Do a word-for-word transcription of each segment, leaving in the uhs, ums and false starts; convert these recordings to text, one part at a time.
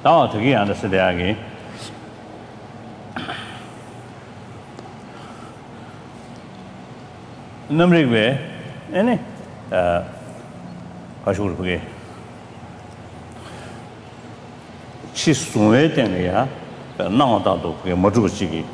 다 되게 안 됐을 때하기 numeric way any uh 가지고 그게 치수에 되네야 나와다도 그게 뭐 주고 지기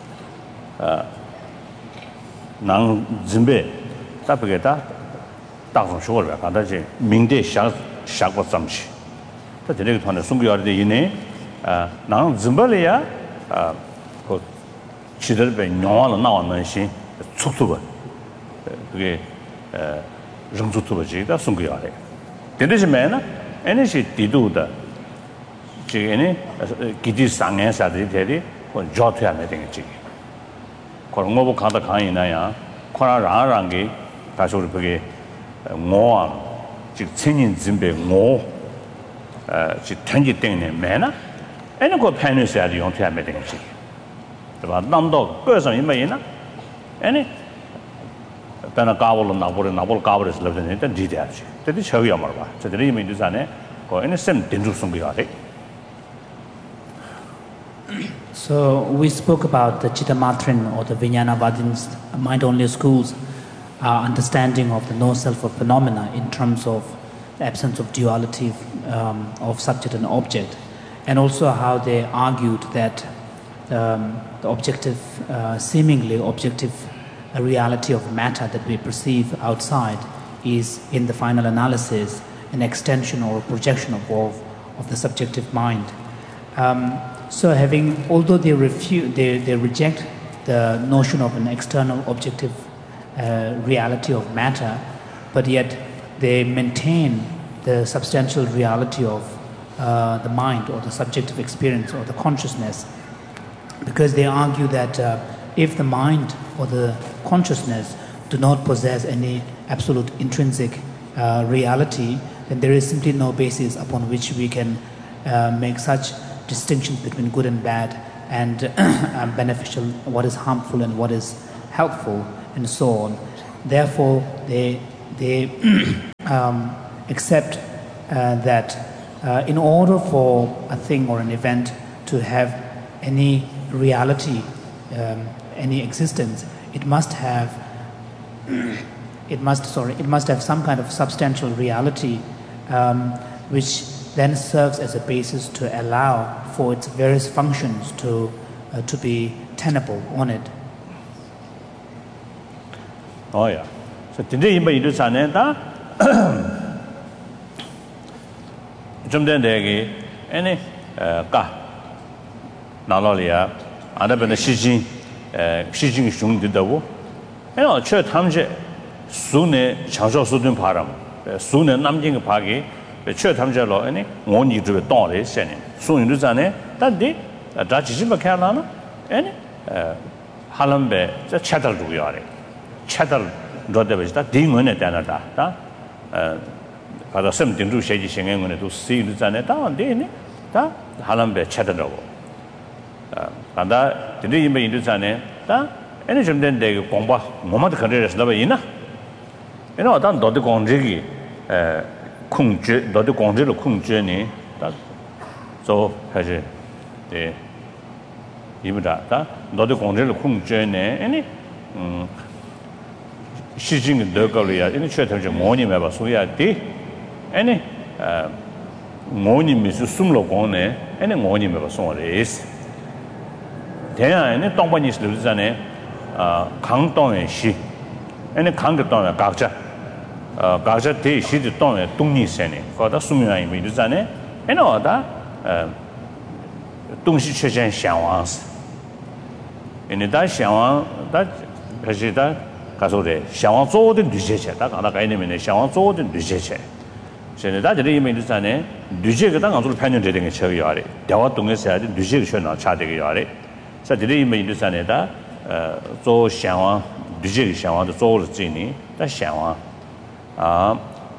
난 준비 답게다 다고 쇼를 가다지 민대 샤 샤고 잠시 또 되게团的 송교할 때 이네 아난 준비래야 아그 지들배 영화로 나왔는 시 속도가 그게 에 정주투버지가 송교하래 되는지면은 에너지 디도다 지금에 기디 상해사들이 되리 그 조퇴야 되겠지 그런 거 보고 가다 가이나야 코라라랑게 다시 우리 그게 뭐아 지금 천인 준비 뭐 어, 지금 단지 때문에 매나 에는 그 패널스야 용퇴야 되겠지 봐 남도 그래서 이마이나 에네 배나 까불로 나보래 나볼 까불에서 lập 일단 디디하지 되게 저기야 말봐 저들이 이미 인도산에 그 에네 셈 된줄 숨겨야돼. So we spoke about the Chittamatrin or the Vijnanavadin's mind-only schools uh, understanding of the no-self of phenomena in terms of the absence of duality um, of subject and object, and also how they argued that um, the objective, uh, seemingly objective reality of matter that we perceive outside is, in the final analysis, an extension or a projection of, of, of the subjective mind. Um, So having, although they refute, they, they reject the notion of an external objective uh, reality of matter, but yet they maintain the substantial reality of uh, the mind or the subjective experience or the consciousness, because they argue that uh, if the mind or the consciousness do not possess any absolute intrinsic uh, reality, then there is simply no basis upon which we can uh, make such distinctions between good and bad and uh, beneficial, what is harmful and what is helpful, and so on. Therefore, they they um, accept uh, that uh, in order for a thing or an event to have any reality, um, any existence, it must have it must sorry it must have some kind of substantial reality, um, which then serves as a basis to allow for its various functions to uh, to be tenable on it. Oh yeah. So today in Bayidu Sane da Jumden Degi any ka Nalolia Adabana Shijin Shijin Shung did the wo. You know, Church Hamje Sune Changsho Sudun Param, Sune Namjing Pagi. 최 탐자로 아니 원이 주에 동래 세네 소인도 전에 단디 다 지지마 캬나나 아니 할람베 저 차달 두요래 차달 로데베다 딩원에 되나다 다 바다 셈 딩주 셰지 생행원에도 시인도 전에 다 안되네 다 할람베 차달라고 간다 드리 임베 인도 전에 다 아니 좀 된데 공부 뭐마도 그래서 나 봐이나 이거 어떤 너도 공직이 에控制到底控制了控制呢他走还是对一不着他到底控制了控制呢哎嗯事情得高了呀因为确实是模拟嘛吧所以啊对哎呢呃模拟没是送了光呢哎呢模拟嘛吧送了意思这样呢当半年是留在呢啊抗当然是哎呢抗个当然搞着어 가자 대 시도 동에 동리세네 거다 수명이 미르잖아요. 에너다 어 동시 최전 상황스. 에네다 상황 다 그지다 가서래 상황 조든 뉴제체 다 가다 가이네면 상황 조든 뉴제체. 전에다 저리 미르잖아요. 뉴제가 당 아주 편년되는 게 저기야래. 대화 동에서 해야 뉴제가 전화 차되게 야래. 자 저리 미르잖아요다 어 상황 뉴제 상황도 조를 지니 다 상황 아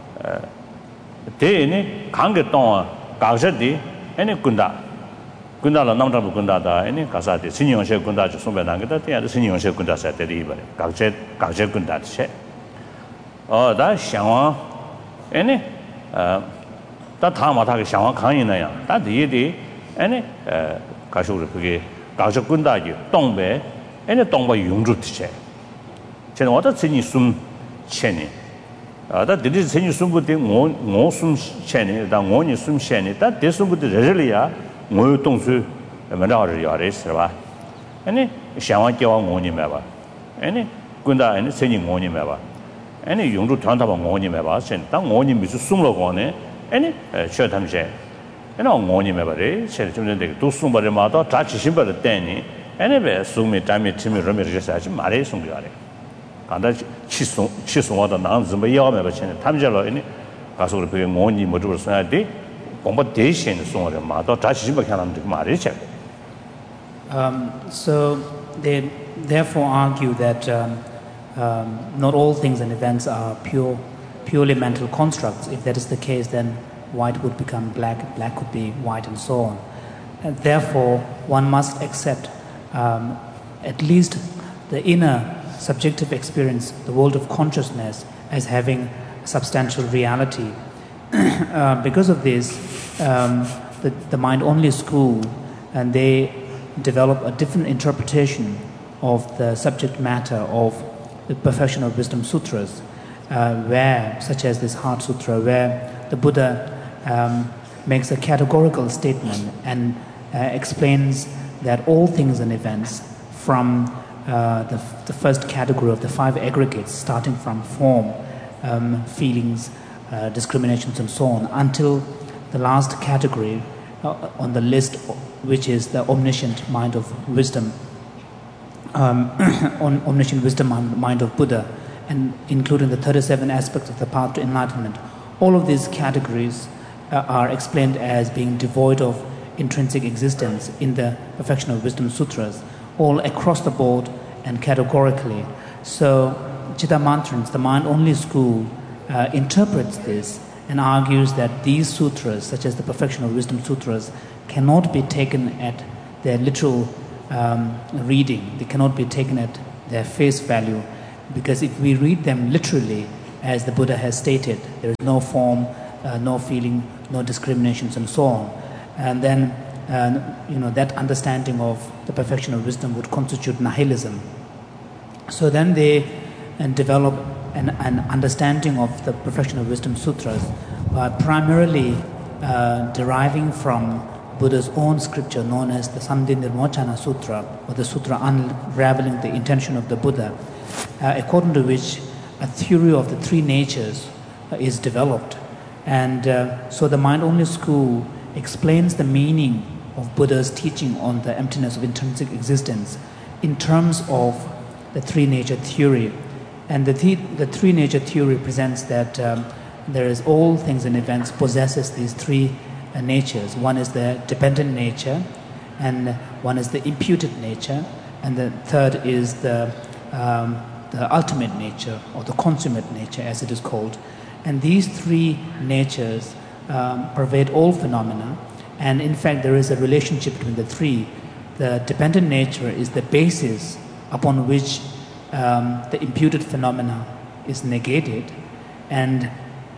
대네 강게 동안 가서디 아니 군다 군다로 남자부 군다다 아니 가사디 신용세 군다 좀 소배난 게다 대야 신용세 군다 사태리 이번에 각제 각제 군다체 어다 상황 아니 어 다 타마타게 상황 강이나야 다 뒤에 아니 에 가쇼를 그게 가쇼 군다지 동배 아니 동배 용주 티체 저는 어떤 신이 숨 체니 아다 드리 신이 숨부터 뭐뭐숨 체니 다 뭐니 숨 체니 다 대숨부터 레절이야 뭐 동수 만나를 야래스 봐 아니 상황 겨와 뭐니 매봐 아니 군다 아니 신이 뭐니 매봐 아니 용주 단답아 뭐니 매봐 신당 뭐니 미수 숨로 거네 아니 저 담제 아니 뭐니 매봐래 제 좀 전에 또 숨바르마다 다 지신바르 때니 아니 왜 숨이 담이 팀이 러미르게서 하지 말해 숨겨야래 간다 치송 치송하다 난 좀 야매 버치네 탐절로 아니 가서 그렇게 뭐니 뭐를 써야 돼 공부 대신 송어를 마다 다 지신바게 하는 데 말해 제 Um, so they therefore argue that um, um, not all things and events are pure, purely mental constructs. If that is the case, then white would become black, black would be white, and so on. And therefore, one must accept um, at least the inner subjective experience, the world of consciousness, as having substantial reality. uh, because of this, um, the, the mind-only school, and they develop a different interpretation of the subject matter of the Perfection of Wisdom Sutras, uh, where, such as this Heart Sutra, where the Buddha um, makes a categorical statement and uh, explains that all things and events from uh, the, the first category of the five aggregates, starting from form, um, feelings, uh, discriminations, and so on, until the last category uh, on the list, which is the omniscient mind of wisdom, um, on omniscient wisdom mind of Buddha, and including the thirty-seven aspects of the path to enlightenment. All of these categories uh, are explained as being devoid of intrinsic existence in the Perfection of Wisdom Sutras, all across the board and categorically. So Chittamantrans, the mind-only school, uh, interprets this and argues that these sutras, such as the Perfection of Wisdom Sutras, cannot be taken at their literal um, reading. They cannot be taken at their face value, because if we read them literally, as the Buddha has stated, there is no form, uh, no feeling, no discriminations, and so on. And then, uh, you know, that understanding of the perfection of wisdom would constitute nihilism. So then they uh, develop an, an understanding of the Perfection of Wisdom Sutras by primarily uh, deriving from Buddha's own scripture known as the Sandhi Nirmochana Sutra, or the Sutra unraveling the intention of the Buddha, uh, according to which a theory of the three natures uh, is developed. And uh, so the mind-only school explains the meaning of Buddha's teaching on the emptiness of intrinsic existence in terms of the three-nature theory. And the, th- the three-nature theory presents that um, there is all things and events possesses these three uh, natures. One is the dependent nature, and one is the imputed nature, and the third is the, um, the ultimate nature, or the consummate nature as it is called. And these three natures um, pervade all phenomena, and in fact there is a relationship between the three. The dependent nature is the basis upon which um, the imputed phenomena is negated, and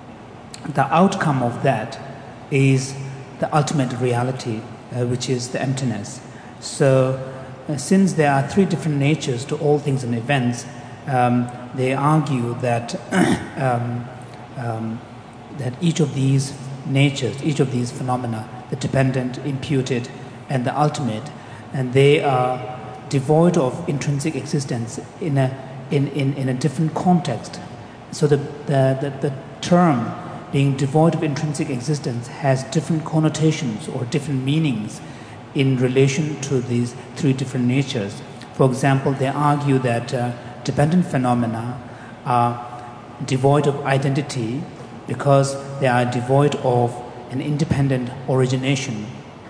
the outcome of that is the ultimate reality, uh, which is the emptiness. So uh, since there are three different natures to all things and events, um, they argue that um, um, that each of these natures, each of these phenomena, the dependent, imputed, and the ultimate, and they are devoid of intrinsic existence in a in, in, in a different context. So the, the, the, the term being devoid of intrinsic existence has different connotations or different meanings in relation to these three different natures. For example, they argue that uh, dependent phenomena are devoid of identity because they are devoid of an independent origination,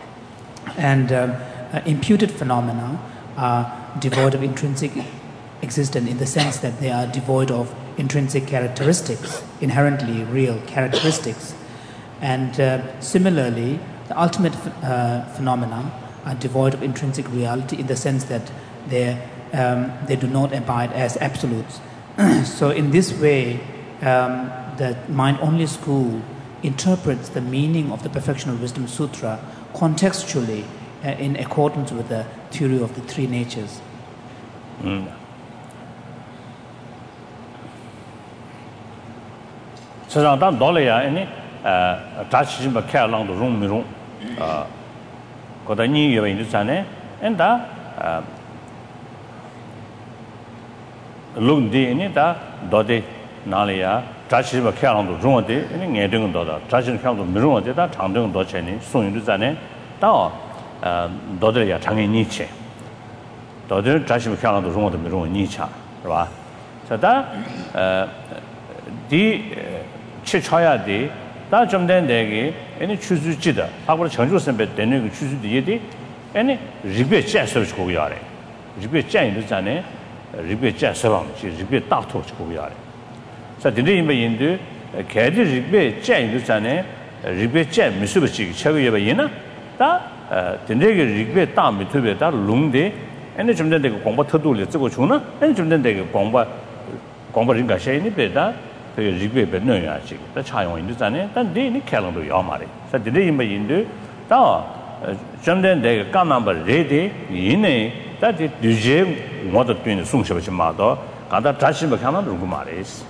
and uh, uh, imputed phenomena are devoid of intrinsic existence in the sense that they are devoid of intrinsic characteristics, inherently real characteristics. And uh, similarly, the ultimate uh, phenomena are devoid of intrinsic reality in the sense that they um, they do not abide as absolutes. So in this way, um, the mind-only school interprets the meaning of the Perfection of Wisdom Sutra contextually uh, in accordance with the theory of the three natures. Mm. So dan dole ya ini uh ta chi ba kya lang do rong mi rong uh ko da ni ye ba ni sa ne en da uh lung di ni da do de na le ya ta chi ba kya lang do rong de ni nge de do da ta chi kya do mi rong de da chang de do che ni song yin de sa ne da uh do de ya chang yin ni che do de ta chi ba kya lang do rong de mi rong ni cha是吧 so da uh di 치 쳐야 돼. 다 좀 된 데게 아니 추주지다. 하고 전주 선배 되는 그 추주도 얘기 아니 리베 째서 거기 아래. 리베 째인도 전에 리베 째서 리베 다토 거기 아래. 자, 근데 이제 인도 개들 리베 째인도 전에 리베 째 미수버지 최고에 봐이나 다 근데 리베 다 미투베다 롱데 아니 좀 된 데고 공부 터도를 쓰고 주나? 아니 좀 된 데고 공부 공부 인가 셔이니 베다 그 리그에 넣어야지. 다 차용인도 전에 단 네니 캘린더 요 말이. 그래서 드레 임바 인도 다 점된 내가 깜남버 레디 이네 다지 뒤제 모두 뛰는 송셔버지 마도 가다 다시 뭐 하나 누구 말이스.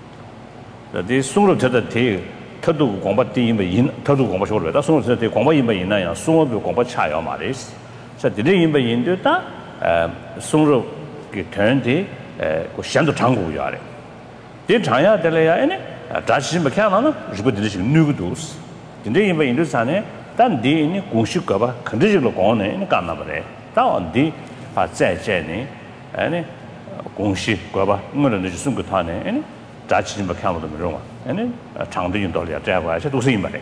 그 송로 저다 대 터도 공부 뒤임바 인 터도 공부 쇼를 다 송로 저다 공부 임바 있나요? 송어도 공부 차요 말이스. 그래서 드레 임바 인도 다 송로 그 전에 그 현도 장고요 아래. 이 장야 될래야 아니 다시 뭐 캬나나 리버 들으시 누구도스 근데 이제 인도산에 단 디니 공식가 봐 근데적으로 거네 이 간나 버래 다온디 아 자자네 아니 공식가 봐 뭐는 이제 숨고 타네 아니 다시 뭐 캬나도 그런 거 아니 장대인 돌이야 자봐 저 도스 임바래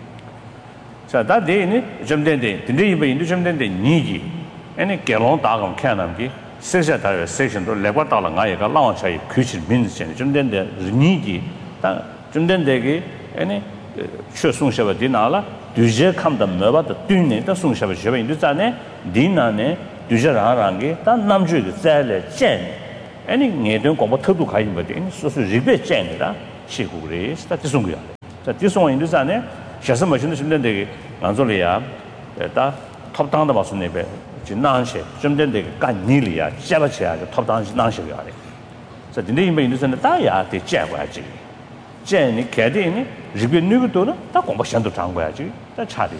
자 다디니 좀 된데 근데 이제 인도 좀 된데 니기 아니 개론 다감 캬나기 세세 다의 세션도 레과 달랑 아이가 라원 차이 규칙 민지전 좀 된데 니기 좀 된데게 아니 최송셔바 디나라 뒤제 감다 너바다 뒤네다 송셔바 셔바 인도 자네 디나네 뒤제라랑게 단 남주의 자래 젠 아니 녜던 공부 터도 가이 뭐데 아니 소소 리베 젠이라 시구그레 스타트 송고야 자 디송 인도 자네 셔서 머신도 좀 된데게 안솔이야 다 탑당다 봤으네베 진난시 좀 된데 간니리야 잡아쳐야 탑당 난시야 돼. 그래서 근데 이제 인도에서는 다야 돼 잡아야지. 쟤니 개대니 리뷰 누구도는 다 공부션도 장 거야지. 다 차리.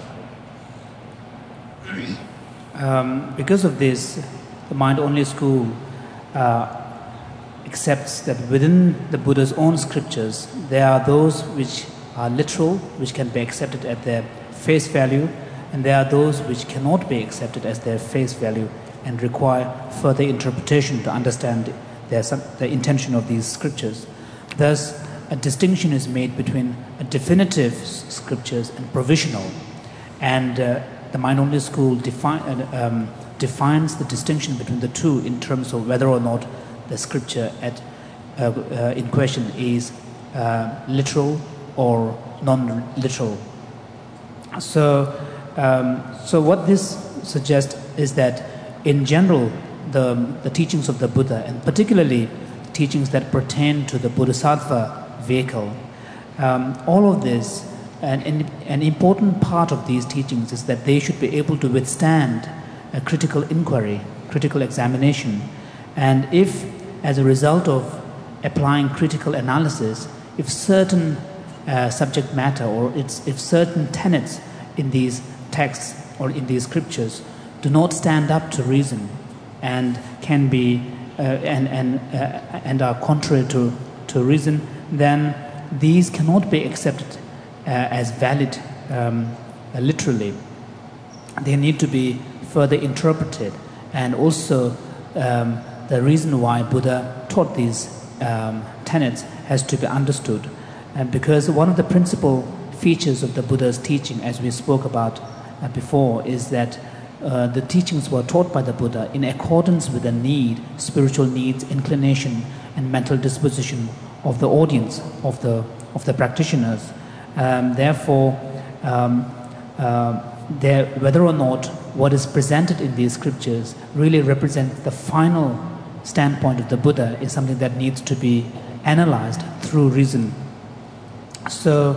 Um because of this the mind only school uh accepts that within the Buddha's own scriptures there are those which are literal, which can be accepted at their face value, and there are those which cannot be accepted as their face value and require further interpretation to understand their, the intention of these scriptures. Thus, a distinction is made between a definitive scriptures and provisional, and uh, the mind-only school defi uh, um, defines the distinction between the two in terms of whether or not the scripture at, uh, uh, in question is uh, literal or non-literal. So, Um, so what this suggests is that in general the, the teachings of the Buddha, and particularly teachings that pertain to the Bodhisattva vehicle, um, all of this, and, and an important part of these teachings is that they should be able to withstand a critical inquiry, critical examination, and if as a result of applying critical analysis, if certain uh, subject matter or it's, if certain tenets in these texts or in these scriptures do not stand up to reason and can be uh, and and uh, and are contrary to to reason, then these cannot be accepted uh, as valid um, uh, literally. They need to be further interpreted, and also um, the reason why Buddha taught these um, tenets has to be understood, and because one of the principal features of the Buddha's teaching, as we spoke about Uh, before, is that uh, the teachings were taught by the Buddha in accordance with the need, spiritual needs, inclination, and mental disposition of the audience, of the of the practitioners. Um, therefore, um, uh, there, whether or not what is presented in these scriptures really represents the final standpoint of the Buddha is something that needs to be analyzed through reason. So,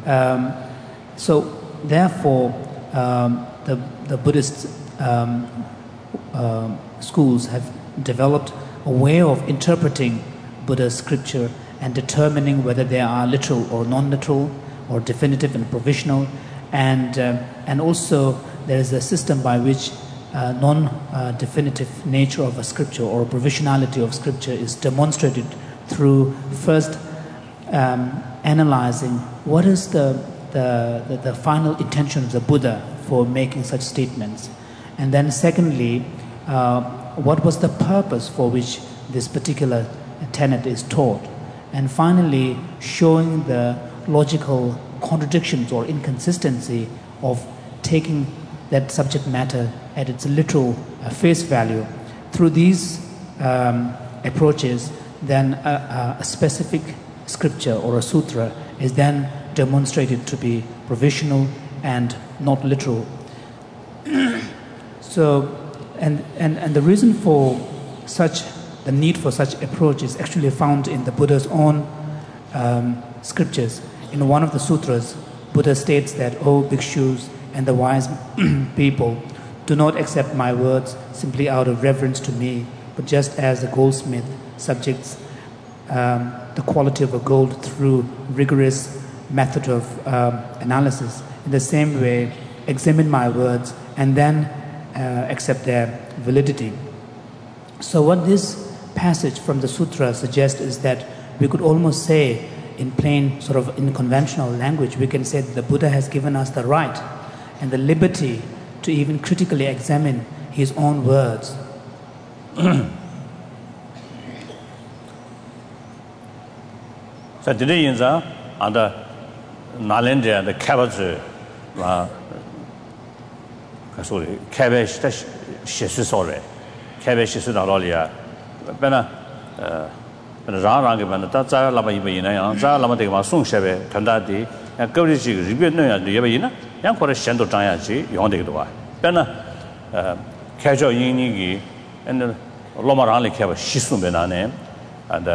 Um, so, therefore, um, the, the Buddhist um, uh, schools have developed a way of interpreting Buddha's scripture and determining whether they are literal or non-literal, or definitive and provisional, and uh, and also there is a system by which uh, non-definitive uh, nature of a scripture or provisionality of scripture is demonstrated through first um, analyzing what is the the, the the final intention of the Buddha for making such statements, and then secondly, uh, what was the purpose for which this particular tenet is taught, and finally showing the logical contradictions or inconsistency of taking that subject matter at its literal uh, face value. Through these um, approaches, then a, a specific scripture or a sutra is then demonstrated to be provisional and not literal. So, and, and, and the reason for such, the need for such approach is actually found in the Buddha's own um, scriptures. In one of the sutras, Buddha states that, "O bhikshus and the wise people, do not accept my words simply out of reverence to me, but just as a goldsmith subjects um, the quality of a gold through rigorous method of um, analysis. In the same way, examine my words and then uh, accept their validity." So what this passage from the sutra suggests is that we could almost say, in plain, sort of in conventional language, we can say that the Buddha has given us the right and the liberty to even critically examine his own words. So today in the under Nalendra and the cabbage, sorry, cabbage shesu sorry, cabbage shesu dalolia, bena. Rang Rang ta za lama yina yang za lama de ma song shebe tanda di ya go ri ji ri bye no ya de ye yina yang ko re shen do zhang ya ji yong de ge wa ben na uh kai zhao yin ni gi and lo ma rang le kai ba shi sun be na ne and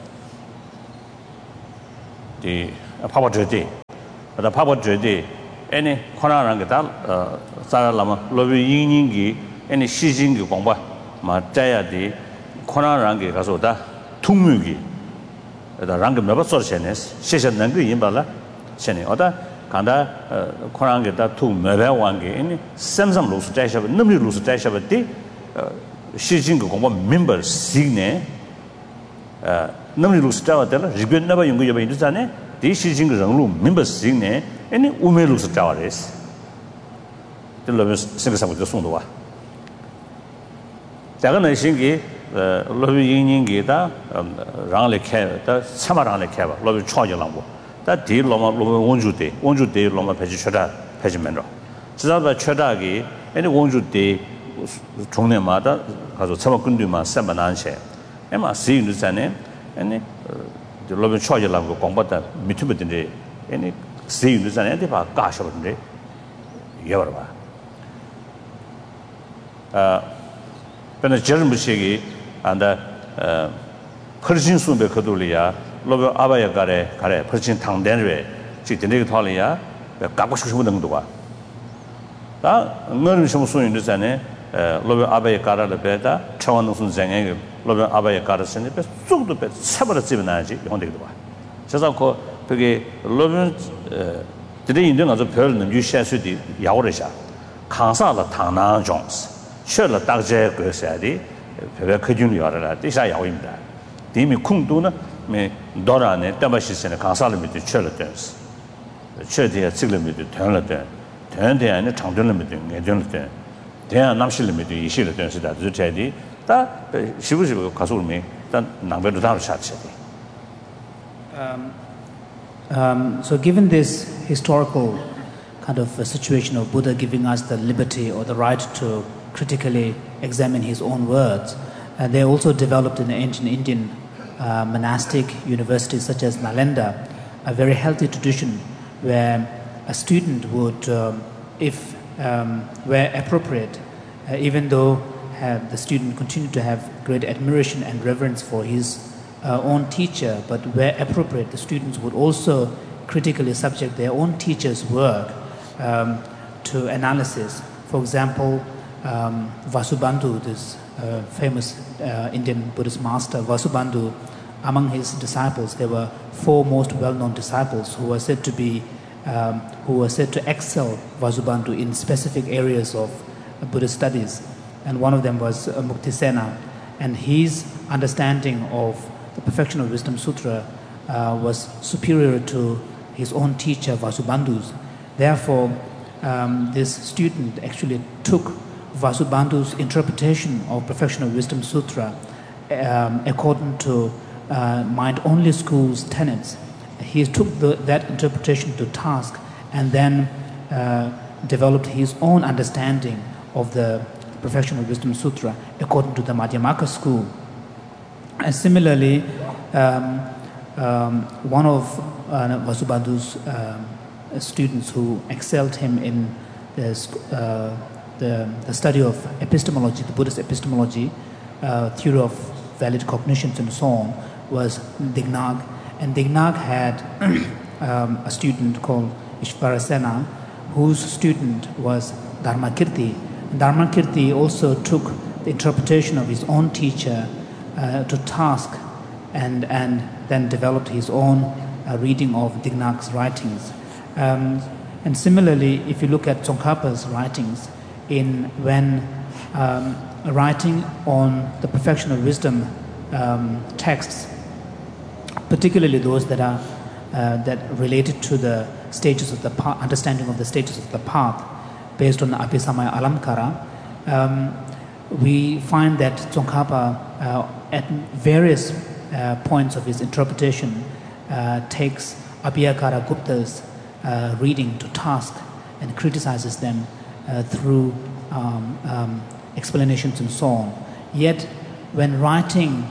the pa pa zhe de da pa pa zhe de any khona rang ge da za lama lo bi yin ni gi any shi jing ge gong ba ma zai ya de khona rang ge ga so da 통무기 에다 랑게 몇번 써셔네스 시셔는 그 임발라 셔네 어다 간다 코랑게 다 통매배 왕게 이니 샘섬 로스 자샤 넘리 로스 자샤버티 시진고 공부 멤버 시네 어 넘리 로스 자와들 리변나바 연구여바 인도자네 디 시진고 정루 멤버 시네 이니 우메 로스 자와레스 들러면 생각하고 송도와 작은 신기 uh, lobi yin yin gi da rang le khe da chama rang le khe ba lobi chwa ji lang bo da di lo ma lobi won ju de won ju de lo ma pe ji chda pe ji men ro ji da ba chda gi any won ju de chung ne ma da ga zo chama kun du ma sa ba nan che e ma si yin du san ne any de lobi chwa ji lang go gong ba da mi tu ba de any si yin du san ne de ba ga sha ba de ye ba ba uh but the German Shigi and the Persian Sumbe Kadulia, Lobo Abaya Gare, Kare, Persian Tang Denre, Chitineg Tolia, the Kakushudandoa. That Nurishum Sun in the Zane, Lobo Abaya Gara the Beta, Chawanus Zang, Lobo Abaya Gara Senate, so the best several Sivanaji, Yondegua. Just of course, Peggy Lobo today in the Pearl and you share Sudi Yaurisha, Kansala Tana Jones. Shell Dagje Gosadi, Pevaka Junior, Tisha Yawimda. Dimi Kunduna, me Dorane, Damashis and a consultant with charlatans. The charity at Siglim with Turlatan, Turn the and the Town limiting, a Jonathan. They are not limited, she returns that Zuchadi, that she was Kasulmi, that number to Darshati. Um, so, given this historical kind of a situation of Buddha giving us the liberty or the right to critically examine his own words, uh, they also developed in the ancient Indian uh, monastic universities such as Nalanda a very healthy tradition where a student would, um, if um, where appropriate, uh, even though uh, the student continued to have great admiration and reverence for his uh, own teacher, but where appropriate, the students would also critically subject their own teacher's work um, to analysis. For example, um, Vasubandhu, this uh, famous uh, Indian Buddhist master, Vasubandhu, among his disciples, there were four most well-known disciples who were said to be, um, who were said to excel Vasubandhu in specific areas of uh, Buddhist studies. And one of them was uh, Muktisena, and his understanding of the Perfection of Wisdom Sutra uh, was superior to his own teacher Vasubandhu's. Therefore, um, this student actually took Vasubandhu's interpretation of Perfection of Wisdom Sutra um, according to uh, Mind-Only School's tenets. He took the, that interpretation to task and then uh, developed his own understanding of the Perfection of Wisdom Sutra according to the Madhyamaka school. And similarly, um, um, one of uh, Vasubandhu's um, students who excelled him in the, uh, the, the study of epistemology, the Buddhist epistemology, uh, theory of valid cognitions and so on, was Dignag. And Dignag had um, a student called Ishvarasena, whose student was Dharmakirti. Dharmakirti also took the interpretation of his own teacher uh, to task and, and then developed his own uh, reading of Dignag's writings. Um, and similarly, if you look at Tsongkhapa's writings, in when um, writing on the Perfection of Wisdom um, texts, particularly those that are uh, that related to the stages of the path, understanding of the stages of the path, based on the Abhisamaya Alamkara, um, we find that Tsongkhapa, uh, at various uh, points of his interpretation, uh, takes Abhiyakara Gupta's uh, reading to task and criticizes them uh, through um, um, explanations and so on. Yet, when writing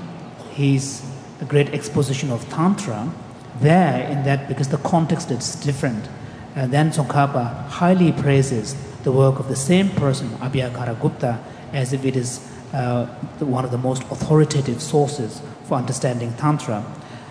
his great exposition of Tantra, there in that, because the context is different, uh, then Tsongkhapa highly praises the work of the same person, Abhiyakara Gupta, as if it is uh, one of the most authoritative sources for understanding Tantra.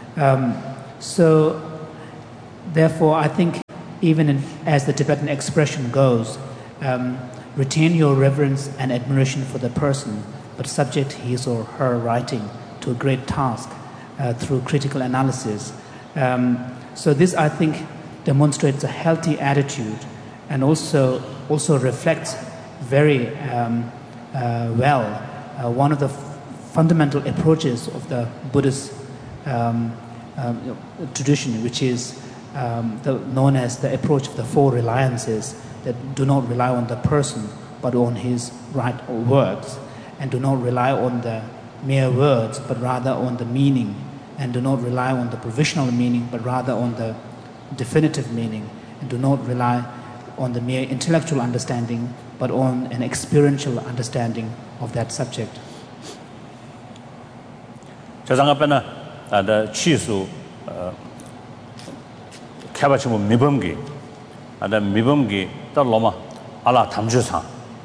Um, so, therefore, I think even in, as the Tibetan expression goes, um, retain your reverence and admiration for the person, but subject his or her writing to a great task uh, through critical analysis. Um, so this, I think, demonstrates a healthy attitude and also also reflects very um, uh, well uh, one of the f- fundamental approaches of the Buddhist um, um, tradition, which is um, the, known as the approach of the four reliances, that do not rely on the person but on his right words, and do not rely on the mere words but rather on the meaning, and do not rely on the provisional meaning but rather on the definitive meaning, and do not rely on the mere intellectual understanding but on an experiential understanding of that subject. 저장합에나 아다 치수 어 개바치고 미범기 아다 미범기 떨로마 알라 담주상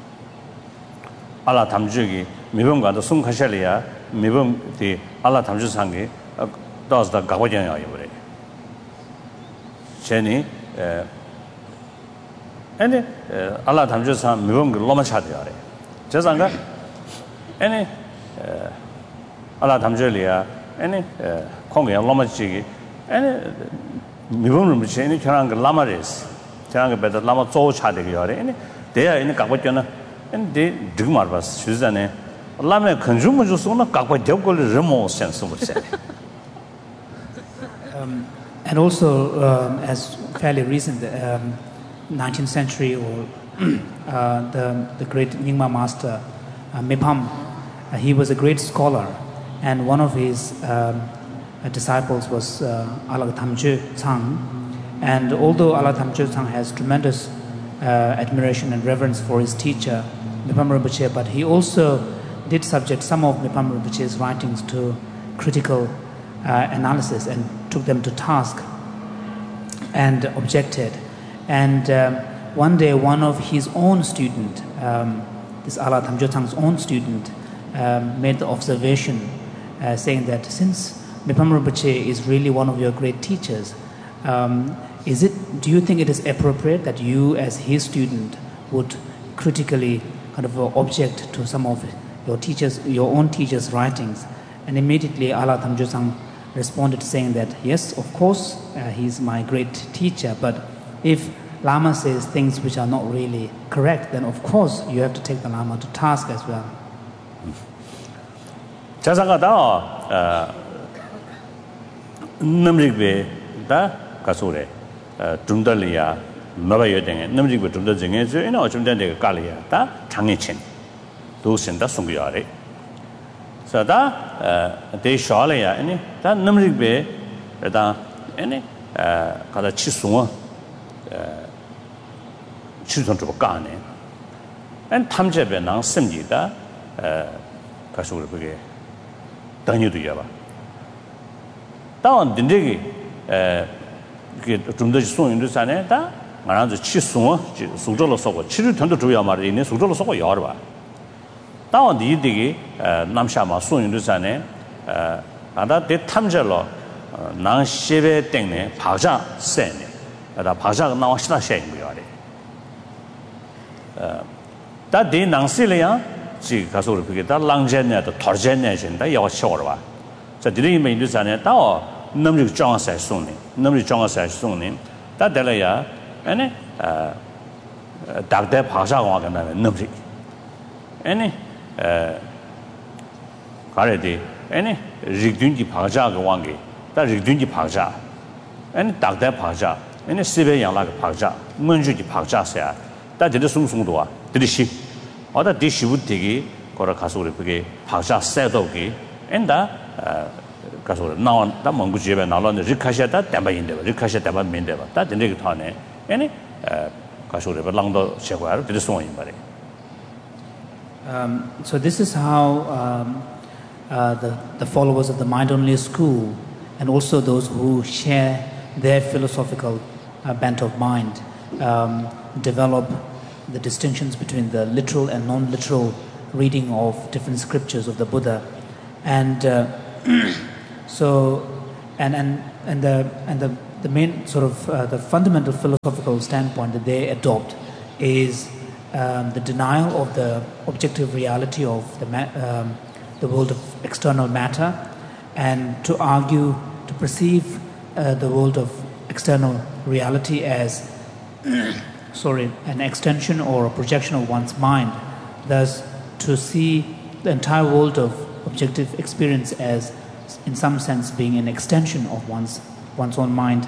알라 담주기 미범과도 숨카샬이야 미범디 알라 담주상기 더스다 가고전이야 이번에 제니 에 아니 알라 담주상 미범기 로마 차대야래 저장가 아니 알라 담주리야 아니 공개 로마지기 아니 미범을 무시하니 저랑 그 라마레스 저랑 그 배다 라마 조 차대기야래 아니 대야 있는 가고전은 근데 지금 말봤어 주자네 라메 컨주머 주소나 가고 되고를 remote sense would say. Um, and also, um, as fairly recent, um, nineteenth century, or uh, the the great Nyingma master uh, Mipham, uh, he was a great scholar, and one of his um, uh, disciples was uh, Alag Thamje Tsang. And although Alag Thamje Tsang has tremendous uh, admiration and reverence for his teacher Mipham Rinpoche, but he also did subject some of Mipham Rinpoche's writings to critical uh, analysis and took them to task and objected. And um, one day, one of his own student, um, this Alag Thamje Tsang's own student, um, made the observation uh, saying that since Mipham Rinpoche is really one of your great teachers, um, is it, do you think it is appropriate that you as his student would critically kind of object to some of your teachers, your own teacher's writings? And immediately Ala Thamjosang responded saying that, yes, of course, uh, he's my great teacher, but if Lama says things which are not really correct, then of course you have to take the Lama to task as well. 자상하다. 남직배 다 가소래. 중달이야. 너바여 등에 남직배 중달 등에 저이나 좀 된데 깔이야. 다 장애친. 도신다 송구야래. 사다 대샤래야. 아니 다 남직배 다 아니 가다 치송어 치송 좀 까네. 안 탐제배 난 심지다. 가소를 그게 당연히도 해봐. 다운 딘데기 에 그게 좀 더 소용도 사네. 다 말하는 치송 수조로 써고 치료 전도 줘야 말이 있네. 수조로 써고 여러 봐. 다운 디디기 남샤마 소용도 사네. 에 아다 대 탐절로 난 시베 땡네 바자 세네. 아다 바자가 나와 시다 셔인 거야. 에 다디 낭실이야. 지 가서를 그게 다 랑제네도 터제네진다 여와 쳐와. 자 디리 메인도 사네. 다 남직 정사에 손네. 남직 정사에 손네. 다 될래야. 아니 아 dak대 바사가 간다면 남직. 아니 에 가래디 아니 리든지 바자가 왕게. 다 리든지 바자. 아니 dak대 바자. 아니 시베 양라가 바자. 문주지 바자세야. 다 되게 송송도와. 되듯이 어다 디시부티기 거라 가서를 그게 박자 세도기 엔다 가서 나온 다 뭔가 집에 나왔는데 리카샤다 담바인데 리카샤 담바인데 다 된게 타네 아니 가서를 랑도 제거하러 되게 소원인 말이. Um so this is how um uh the the followers of the mind only school and also those who share their philosophical uh, bent of mind um develop the distinctions between the literal and non-literal reading of different scriptures of the Buddha, and uh, so and and and the and the the main sort of uh, the fundamental philosophical standpoint that they adopt is um, the denial of the objective reality of the ma- um, the world of external matter, and to argue to perceive uh, the world of external reality as sorry, an extension or a projection of one's mind. Thus, to see the entire world of objective experience as, in some sense, being an extension of one's one's own mind.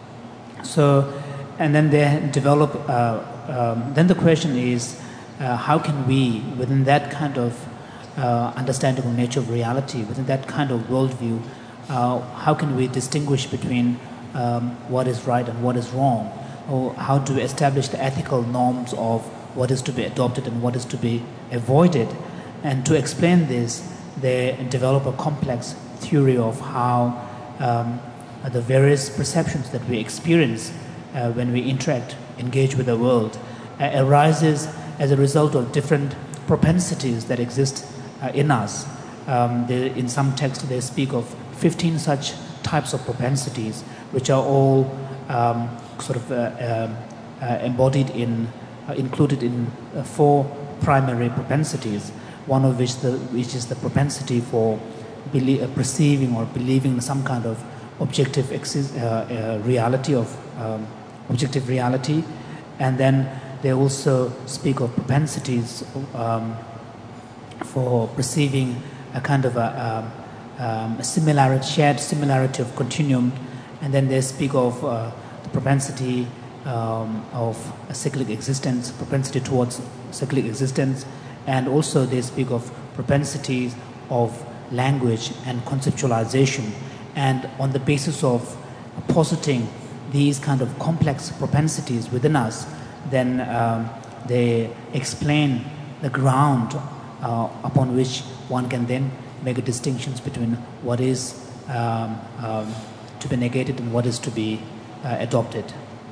So, and then they develop. Uh, um, then the question is, uh, how can we, within that kind of uh, understanding of nature of reality, within that kind of worldview, uh, how can we distinguish between um, what is right and what is wrong? Or how to establish the ethical norms of what is to be adopted and what is to be avoided. And to explain this, they develop a complex theory of how um, the various perceptions that we experience uh, when we interact, engage with the world, uh, arises as a result of different propensities that exist uh, in us. Um, they, in some texts, they speak of fifteen such types of propensities, which are all um, sort of uh, uh, uh, embodied in, uh, included in uh, four primary propensities. One of which, the, which is the propensity for belie- uh, perceiving or believing some kind of objective exi- uh, uh, reality of um, objective reality, and then they also speak of propensities um, for perceiving a kind of a, um, um, a similarity, shared similarity of continuum, and then they speak of uh, propensity um, of a cyclic existence, propensity towards cyclic existence, and also they speak of propensities of language and conceptualization. And on the basis of positing these kind of complex propensities within us, then um, they explain the ground uh, upon which one can then make a distinctions between what is um, um, to be negated and what is to be Uh, adopted.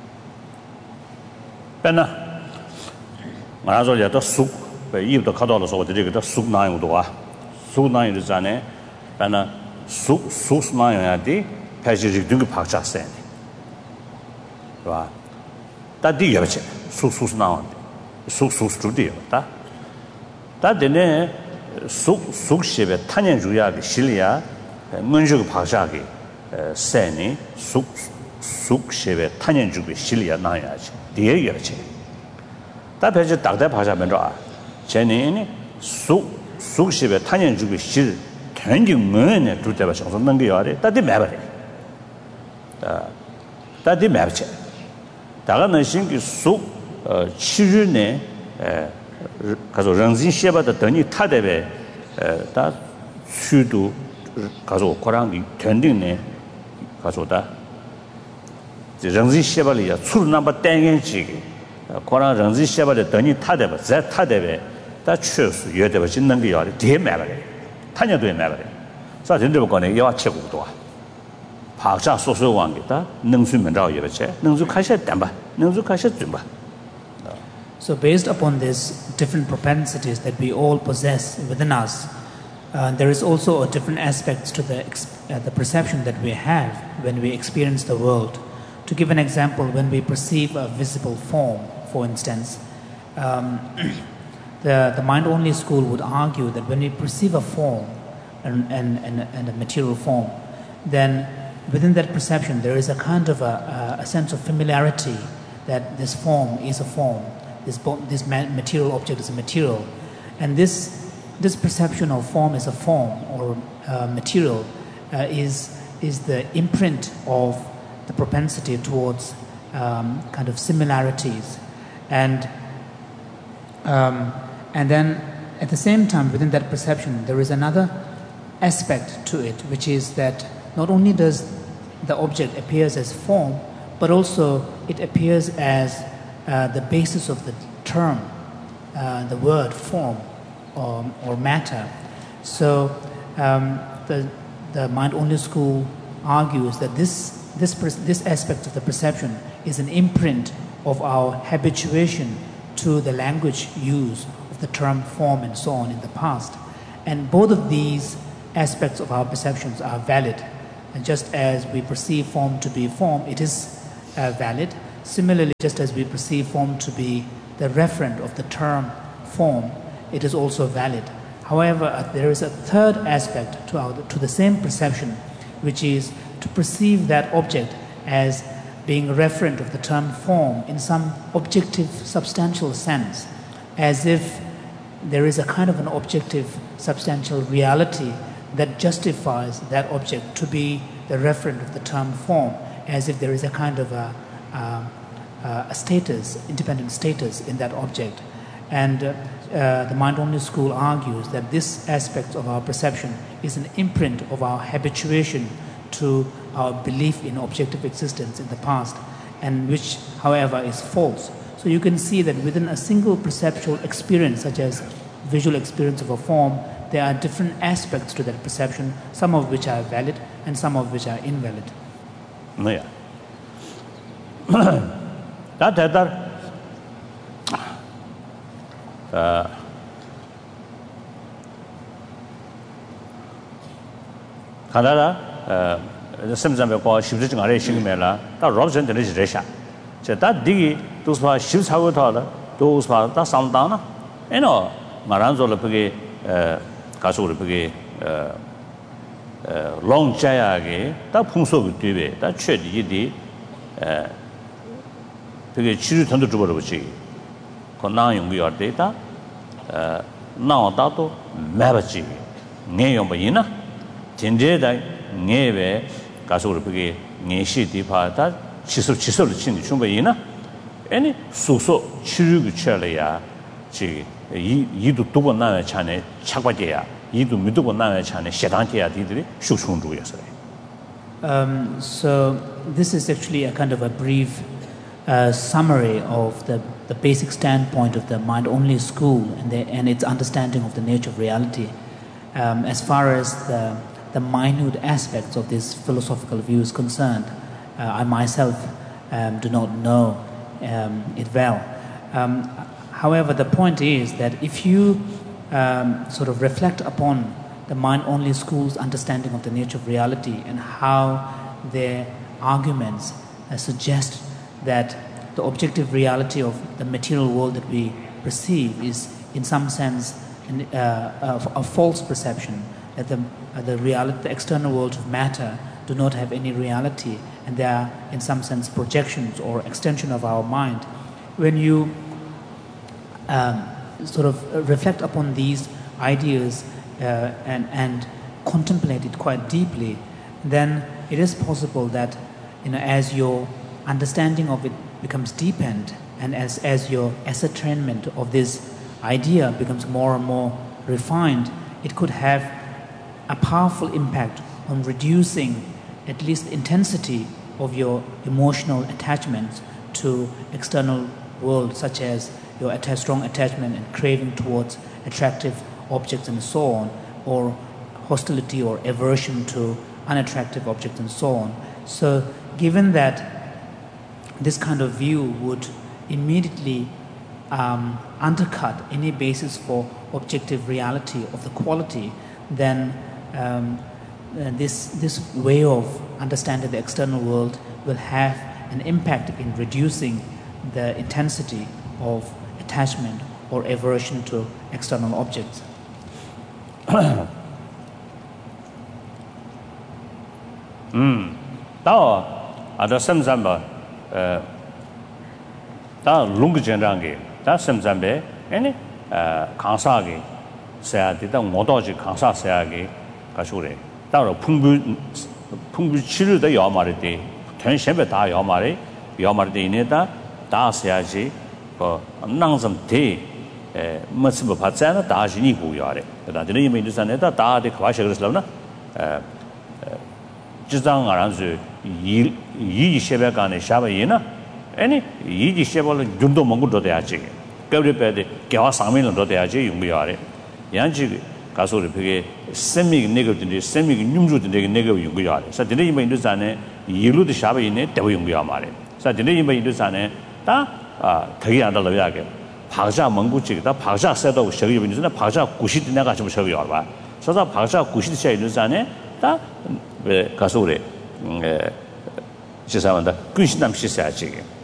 Pena, I told you that soup, but if the cut off the rig, the soup nine would soup nine is an Pena soup, soup nine at the passage do Pacha send. right? That the yache, so so now, so so studio, that that the so so shebe Tanya Juya, Shilia, Munjuk Pashagi, Seni, so so shebe Tanya Jubi, Shilia Nayach, the yache. That page Doctor Pashamendra, Jenny, so so shebe Tanya Jubi, Shil, turning moon to the Vashon, Nangiari, that the memory. That the map. 다가는 신기 속 치르네 에 가서 런진 셰바다 더니 타데베 다 수도 가서 고랑이 견딩네 가서다 이제 런진 셰바리야 출 넘버 땡겐지 고랑 런진 셰바다 더니 타데베 자 타데베 다 최수 여데베 진는 게 요리 대매버리 타녀도에 매버리 자 진짜 거네 야 최고도 박사 소소 왕기다 능수면자오 예베체 능수 카셔 담바 능수 카셔 준바. So based upon these different propensities that we all possess within us, uh, there is also a different aspects to the uh, the perception that we have when we experience the world. To give an example, when we perceive a visible form, for instance, um, the the mind-only school would argue that when we perceive a form and and and, and a material form, then within that perception, there is a kind of a, a sense of familiarity that this form is a form, this, this material object is a material. And this, this perception of form as a form or uh, material uh, is, is the imprint of the propensity towards um, kind of similarities. And, um, and then at the same time, within that perception, there is another aspect to it, which is that not only does the object appears as form, but also it appears as uh, the basis of the term, uh, the word form or, or matter. So um, the, the mind-only school argues that this, this, this aspect of the perception is an imprint of our habituation to the language use of the term form and so on in the past. And both of these aspects of our perceptions are valid. And just as we perceive form to be form, it is uh, valid. Similarly, just as we perceive form to be the referent of the term form, it is also valid. However, uh, there is a third aspect to, our, to the same perception, which is to perceive that object as being a referent of the term form in some objective, substantial sense, as if there is a kind of an objective, substantial reality that justifies that object to be the referent of the term form, as if there is a kind of a, a, a status, independent status in that object. And uh, uh, the mind-only school argues that this aspect of our perception is an imprint of our habituation to our belief in objective existence in the past, and which, however, is false. So you can see that within a single perceptual experience, such as visual experience of a form, there are different aspects to that perception, some of which are valid and some of which are invalid. Yeah. That that uh Canada uh sometimes we call shifting are shing mela that Robson the is resha. So that dig those are shifts how to those are that sound down. You know, Maranzo Lepege uh 가서 그게 어 롱자야게 다 풍속이 되베 다 최디디 에 되게 치료 전도 주버려 보지 건강 연구할 때다 어 나와다도 매버지 내용 뭐이나 진제다 내베 가서 그게 내시디 파다 치수 치수를 친이 충분히나 아니 소소 치료를 쳐려야 지 이 이도 두고 나야 차네 착과제야 이도 믿고 나야 차네 시단제야 디들이 쇼충주였어요. Um so this is actually a kind of a brief uh, summary of the the basic standpoint of the mind-only school and the, and its understanding of the nature of reality. Um, as far as the the minute aspects of this philosophical view is concerned, uh, I myself um, do not know um, it well. Um, However, the point is that if you um, sort of reflect upon the mind-only school's understanding of the nature of reality and how their arguments uh, suggest that the objective reality of the material world that we perceive is, in some sense, an, uh, a, a false perception, that the, uh, the, reality, the external world of matter do not have any reality, and they are, in some sense, projections or extension of our mind. When you um, sort of reflect upon these ideas uh, and, and contemplate it quite deeply, then it is possible that, you know, as your understanding of it becomes deepened, and as, as your ascertainment of this idea becomes more and more refined, it could have a powerful impact on reducing at least intensity of your emotional attachments to external world, such as your att- strong attachment and craving towards attractive objects and so on, or hostility or aversion to unattractive objects and so on. So given that this kind of view would immediately um, undercut any basis for objective reality of the quality, then um, uh, this, this way of understanding the external world will have an impact in reducing the intensity of attachment or aversion to external objects. 음, 다 아다 섬잠바 어, 다 롱그 전랑게 다 섬잠베 아니 어 강사게 세야디다 모도지 강사 세야게 가쇼래 따로 풍부 풍부 치료도 야마르데 전신배 다 야마르 야마르데 이네다 다 세야지 어 낭섬데 에 머스버 받잖아 다시니 고야래 다 드네 이미드산에다 다데 과셔그스라나 에 지장 알아서 이 이지 셰베간에 샤바이나 아니 이지 셰벌은 준도 먹고도 돼야지 그래도 개화 상면도 돼야지 용비야래 양지 가서를 그게 셈믹 네거든지 셈믹 뇽주도 되게 네거 용비야래 그래서 드네 이미드산에 이루도 샤바이네 대고 용비야 말해 그래서 드네 이미드산에 다 되게 안 달라야게 박자 먹고지 다 박자 세도 저기 이미드는 박자 구십 내가 좀 저기 봐 그래서 박자 구십 세 이미드산에 다 가서 그래 에 지사한다 근신남 시사지